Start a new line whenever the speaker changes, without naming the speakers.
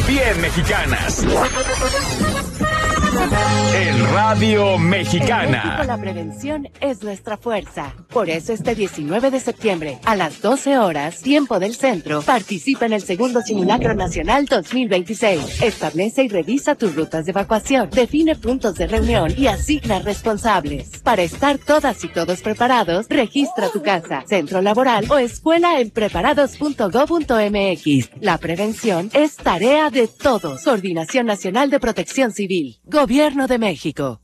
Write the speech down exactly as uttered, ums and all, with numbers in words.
bien mexicanas. En Radio Mexicana.
En México, la prevención es nuestra fuerza. Por eso este diecinueve de septiembre, a las doce horas, tiempo del centro, participa en el segundo Simulacro Nacional dos mil veintiséis. Establece y revisa tus rutas de evacuación, define puntos de reunión y asigna responsables. Para estar todas y todos preparados, registra tu casa, centro laboral o escuela en preparados punto gob punto mx. La prevención es tarea de todos. Coordinación Nacional de Protección Civil. Gobierno de México.